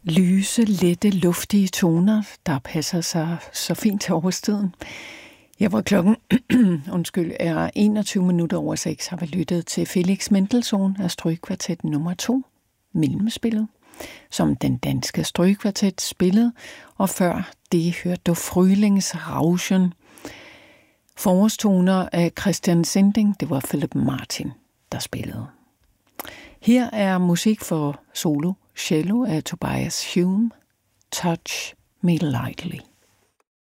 Lyse, lette, luftige toner, der passer sig så fint til årstiden. Her hvor klokken er 21:06, har vi lyttet til Felix Mendelssohn af Strygekvartet nummer 2, Mellemspillet, som den danske Strygekvartet spillede, og før det hørte du Frühlings Rauschen. Forårstoner af Christian Sinding, det var Philip Martin, der spillede. Her er musik for solo cello af Tobias Hume, Touch Me Lightly.